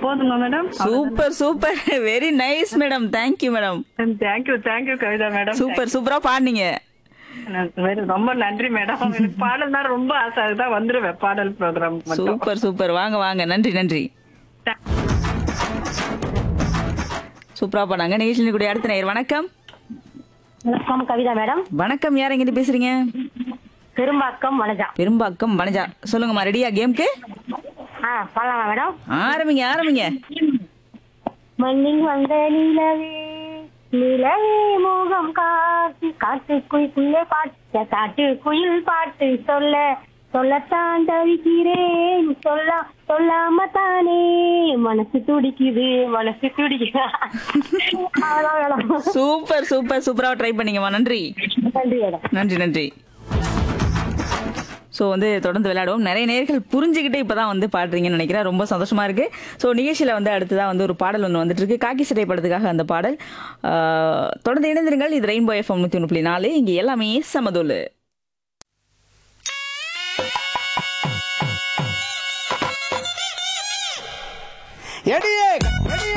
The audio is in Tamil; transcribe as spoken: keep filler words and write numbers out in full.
போதுமா madam? Super super very nice madam. Thank you madam. Thank you thank you Kavitha madam. Super சூப்பரா பாடுனீங்க. Very- ரொம்ப நன்றி மேடம். எனக்கு பாடல் தான் ரொம்ப ஆசை, அதுதான் வந்துருவேன் பாடல் ப்ரோக்ராம் மட்டும். சூப்பர் சூப்பர் வாங்க வாங்க நன்றி நன்றி. சூப்பரா பண்ணாங்க. நிகழ்ச்சியில் கூடிய அடுத்த நேயர் வணக்கம். வணக்கம் கவிதா மேடம். வணக்கம் யார் எங்கிட்ட பேசுறீங்க? பெரும்பாக்கம் வனஜா. பெரும்பாக்கம் வனஜா. சொல்லுங்கம்மா, ரெடியா கேம்க்கு? ஆ சொல்லலாமா மேடம்? ஆரம்பிங்க ஆரம்பிங்க. மண்ணில் வந்த நிலவே நிலவே மோகம் காட்டி காட்டு குயிலே பாட்டு காட்டு குயில் பாட்டு சொல்ல சொல்லத்தான் தவிக்கிறேன் சொல்ல சொல்லாம தானே மனசு துடிக்குது மனசு துடிக்குது. அவ்வளவுதான் மேடம். சூப்பர் சூப்பர் சூப்பரா ட்ரை பண்ணீங்கம்மா. நன்றி நன்றி மேடம். நன்றி நன்றி. ஸோ வந்து தொடர்ந்து விளையாடுவோம். நிறைய நேர்கள் புரிஞ்சுக்கிட்டு இப்பதான் வந்து பாடுறீங்கன்னு நினைக்கிறேன். ரொம்ப சந்தோஷமா இருக்கு. ஸோ நிகழ்ச்சியில வந்து அடுத்ததான் வந்து ஒரு பாடல் ஒன்று வந்துட்டு இருக்கு. காக்கி சட்டை படத்துக்காக அந்த பாடல். ஆஹ், தொடர்ந்து இணைந்திருங்கள். இது ரெயின்போ எஃப்எம் நூத்தி ஒன்று புள்ளி நாலு. இங்க எல்லாமே சமதோலு. எடியே